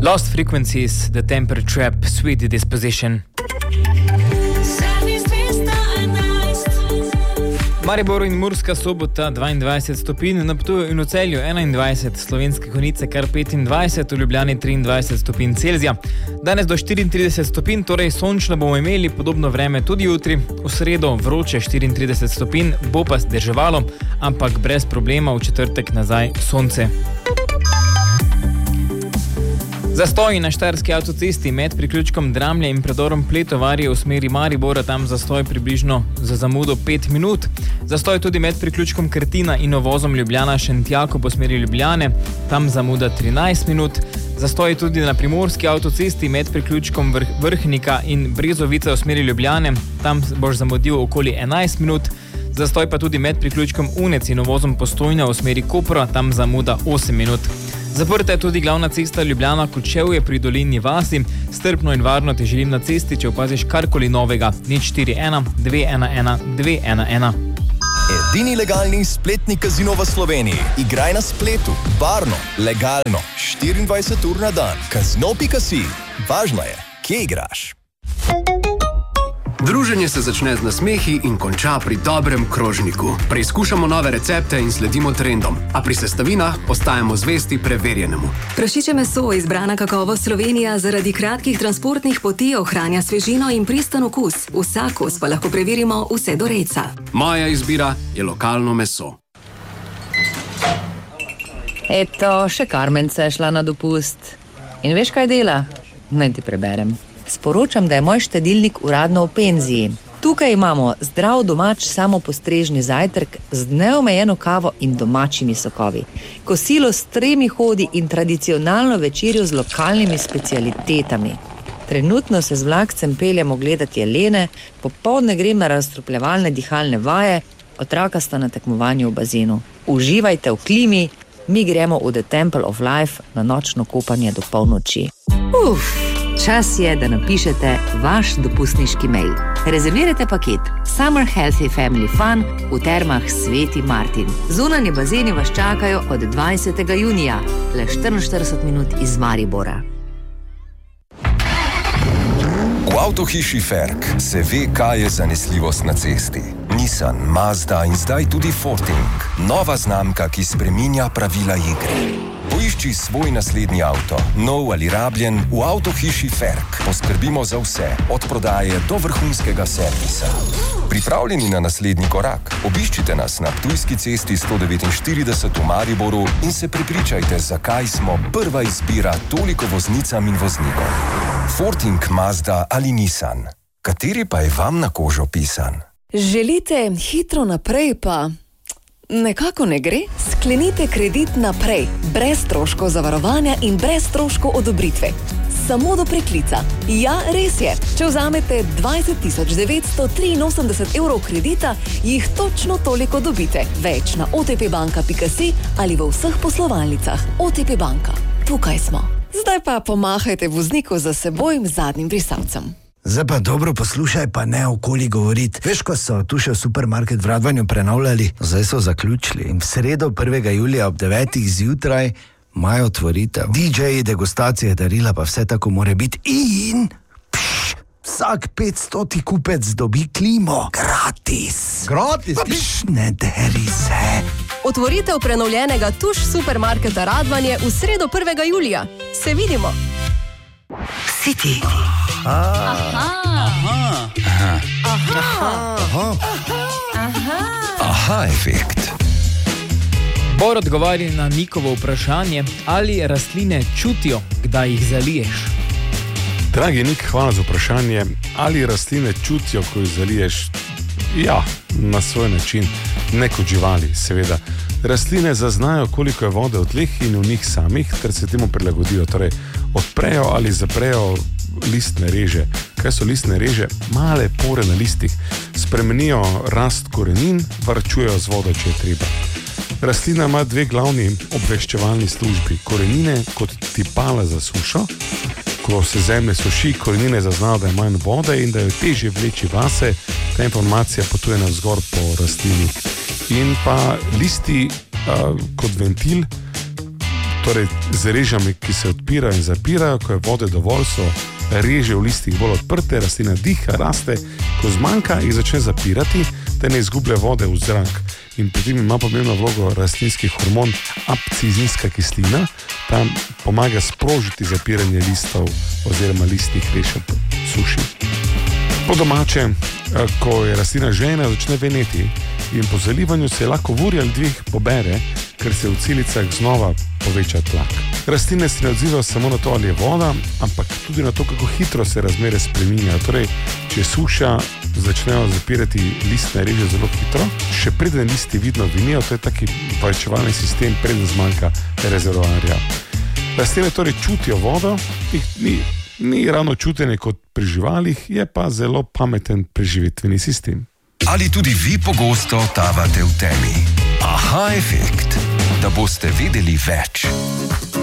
Lost Frequencies, The Temper Trap, Sweet Disposition. Maribor in Murska Sobota 22 stopinj, na Ptuju in v Celju 21, Slovenske Konjice kar 25, v Ljubljani 23 stopinj Celzija. Danes do 34 stopinj, torej sončno bomo imeli, podobno vreme tudi jutri. V sredo vroče 34 stopinj, bo pa deževalo, ampak brez problema v četrtek nazaj sonce. Zastoj na Štajerski avtocesti med priključkom Dramlje in predorom Pletovarje v smeri Maribora, tam zastoj približno za zamudo 5 minut. Zastoj tudi med priključkom Krtina in ovozom Ljubljana Šentjako po smeri Ljubljane, tam zamuda 13 minut. Zastoj tudi na Primorski avtocesti med priključkom Vrhnika in Brezovica v smeri Ljubljane, tam boš zamudil okoli 11 minut. Zastoj pa tudi med priključkom Unec in ovozom Postojna v smeri Kopra, tam zamuda 8 minut. Zaprta je tudi glavna cesta Ljubljana-Kočevje pri Dolini vasi. Strpno in varno te želim na cesti, če opaziš karkoli novega. 041 211 211. Edini legalni spletni kazino v Sloveniji. Igraj na spletu, varno, legalno, 24 ur na dan. Kazino.si. Važno je, kje igraš. Druženje se začne z nasmehi in konča pri dobrem krožniku. Preizkušamo nove recepte in sledimo trendom, a pri sestavinah ostajamo zvesti preverjenemu. Prašiče meso, izbrana kakovost Slovenija, zaradi kratkih transportnih poti ohranja svežino in pristen okus. Vsak kos pa lahko preverimo vse do rejca. Moja izbira je lokalno meso. Eto, še Karmenca je šla na dopust. In veš, kaj dela? Naj ti preberem. Sporočam, da je moj štedilnik uradno v penziji. Tukaj imamo zdrav domač samopostrežni zajtrk z neomejeno kavo in domačimi sokovi, kosilo s 3 hodi in tradicionalno večerjo z lokalnimi specialitetami. Trenutno se z vlakcem peljemo gledati jelene, popoldne grem na razstrupljevalne dihalne vaje, otroka sta na tekmovanju v bazenu. Uživajte v klimi, mi gremo v The Temple of Life na nočno kopanje do polnoči. Čas je, da napišete vaš dopustniški mail. Rezervirajte paket Summer Healthy Family Fun v termah Sveti Martin. Zunanji bazeni vas čakajo od 20. junija, le 44 minut iz Maribora. V avtohiši Ferk se ve, kaj je zanesljivost na cesti. Nissan, Mazda in zdaj tudi Forting. Nova znamka, ki spreminja pravila igre. Poišči svoj naslednji avto, nov ali rabljen, v avtohiši Ferk. Poskrbimo za vse, od prodaje do vrhunskega servisa. Pripravljeni na naslednji korak? Obiščite nas na Ptujski cesti 149 v Mariboru in se prepričajte, zakaj smo prva izbira toliko voznicam in voznikom. Forting, Mazda ali Nissan. Kateri pa je vam na kožo pisan? Želite hitro naprej, pa nekako ne gre? Sklenite kredit naprej, brez stroškov zavarovanja in brez stroškov odobritve. Samo do preklica. Ja, res je. Če vzamete 20.983 evrov kredita, jih točno toliko dobite. Več na otpbanka.si ali v vseh poslovalnicah. OTP banka. Tukaj smo. Zdaj pa pomahajte vozniku za seboj zadnjim brisalcem. Zdaj pa dobro poslušaj, pa ne okoli govoriti. Veš, ko so tu še v supermarket v Radvanju prenavljali, zdaj so zaključili in v sredo 1. julija ob 9. zjutraj imajo otvoritev. DJ-ji, degustacije, darila, pa vse tako more biti in vsak 500 kupec dobi klimo. Gratis. Gratis? Ne deri se. Otvoritev prenovljenega Tuš supermarketa Radvanje v sredo 1. julija. Se vidimo. City. Aha efekt. Bor odgovarja na Nikovo vprašanje, ali rastline čutijo, kdaj jih zaliješ. Dragi Nik, hvala za vprašanje. Ali rastline čutijo, ko jih zaliješ? Ja, na svoj način. Ne kot živali, seveda. Rastline zaznajo, koliko je vode v tleh in v njih samih, ter se temu prilagodijo. Torej, odprejo ali zaprejo listne reže. Kaj so listne reže? Male pore na listih. Spremenijo rast korenin, varčujejo z vodo, če je treba. Rastlina ima 2 glavni obveščevalni službi. Korenine kot tipala za sušo. Ko se zemlje suši, korenine zaznajo, da je manj vode in da jo težje vleči vase. Ta informacija potuje navzgor po rastlini. In pa listi kot ventil, torej z režami, ki se odpirajo in zapirajo, ko je vode dovolj, so reže v listih bolj odprte, rastlina diha, raste, ko zmanjka, jih začne zapirati, da ne izgublja vode v zrak. In pri tem ima pomembno vlogo rastlinski hormon abscizinska kislina, ta pomaga sprožiti zapiranje listov oziroma listnih rež ob suši. Po domače, ko je rastlina žejna, začne veneti in po zalivanju se lahko v uri ali dveh pobere, ker se v cilicah znova poveča tlak. Rastline se ne odzivajo samo na to, ali je voda, ampak tudi na to, kako hitro se razmere spreminjajo. Torej, če je suša, začnejo zapirati listne reže zelo hitro, še preden listi vidno vinijo, to je taki povečevalni sistem, preden zmanjka rezervoarja. Rastline torej čutijo vodo, ni ravno čutenje kot pri živalih, je pa zelo pameten preživetveni sistem. Ali tudi vi pogosto tavate v temi? Aha efekt, da boste vedeli več.